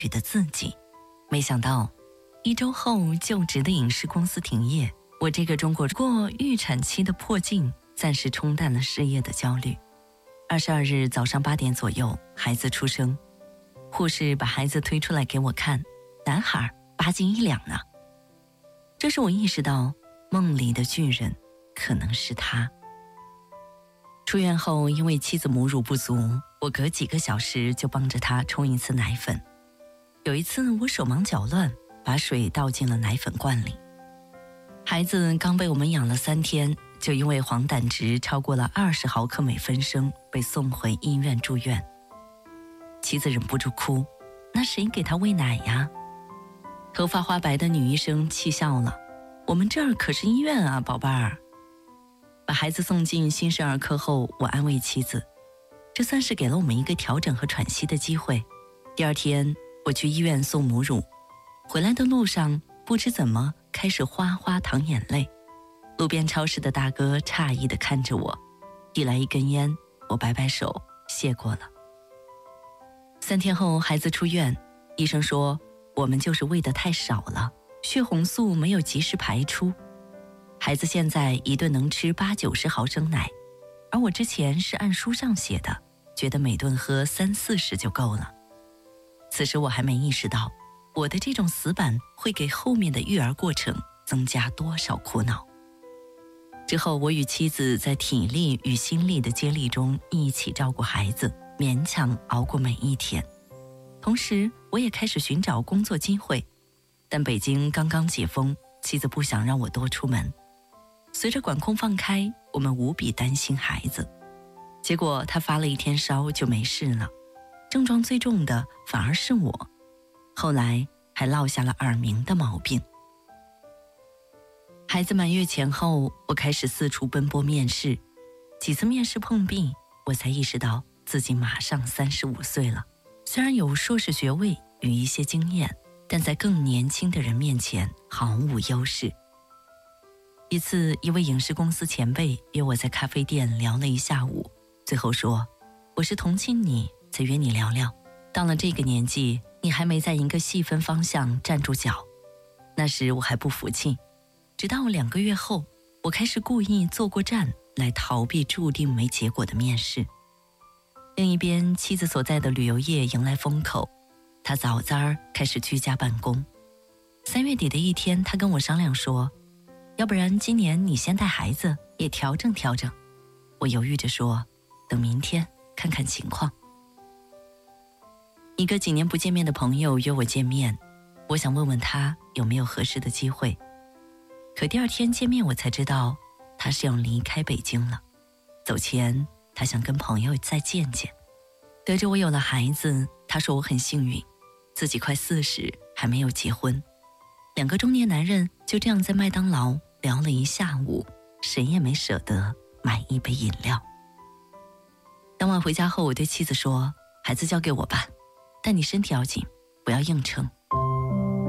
语的自己。没想到1周后，就职的影视公司停业，我这个中国过预产期的破镜暂时冲淡了事业的焦虑。22日早上8点左右，孩子出生，护士把孩子推出来给我看，男孩8斤1两呢。这时我意识到，梦里的巨人可能是他。出院后，因为妻子母乳不足，我隔几个小时就帮着她冲一次奶粉。有一次我手忙脚乱，把水倒进了奶粉罐里。孩子刚被我们养了3天，就因为黄疸值超过了20毫克每分升，被送回医院住院。妻子忍不住哭，那谁给他喂奶呀？头发花白的女医生气笑了，我们这儿可是医院啊，宝贝儿。把孩子送进新生儿科后，我安慰妻子，这算是给了我们一个调整和喘息的机会。第2天，我去医院送母乳，回来的路上不知怎么开始哗哗淌眼泪。路边超市的大哥诧异地看着我，递来一根烟，我摆摆手谢过了。3天后，孩子出院，医生说我们就是喂得太少了，血红素没有及时排出。孩子现在1顿能吃80-90毫升奶，而我之前是按书上写的，觉得每顿喝30-40就够了。此时我还没意识到，我的这种死板会给后面的育儿过程增加多少苦恼。之后我与妻子在体力与心力的接力中一起照顾孩子，勉强熬过每一天。同时我也开始寻找工作机会，但北京刚刚解封，妻子不想让我多出门。随着管控放开，我们无比担心孩子，结果他发了1天烧就没事了，症状最重的反而是我，后来还落下了耳鸣的毛病。孩子满月前后，我开始四处奔波面试，几次面试碰壁，我才意识到自己马上35岁了。虽然有硕士学位与一些经验，但在更年轻的人面前毫无优势。一次，一位影视公司前辈约我在咖啡店聊了一下午，最后说，我是同情你才约你聊聊，到了这个年纪，你还没在一个细分方向站住脚。那时我还不服气，直到2个月后，我开始故意坐过站来逃避注定没结果的面试。另一边，妻子所在的旅游业迎来风口，她早早开始居家办公。3月底的一天，她跟我商量说，要不然今年你先带孩子也调整调整。我犹豫着说，等明天看看情况。一个几年不见面的朋友约我见面，我想问问他有没有合适的机会。可第2天见面，我才知道他是要离开北京了。走前，他想跟朋友再见见。得知我有了孩子，他说我很幸运，自己快40还没有结婚。2个中年男人就这样在麦当劳聊了一下午，谁也没舍得买一杯饮料。当晚回家后，我对妻子说，孩子交给我吧，但你身体要紧，不要硬撑。